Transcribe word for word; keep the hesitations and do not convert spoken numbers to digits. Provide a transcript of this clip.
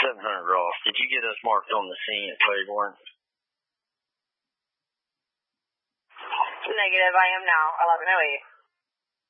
seven hundred Ross, did you get us marked on the scene at Claiborne? Negative, I am now. eleven oh eight.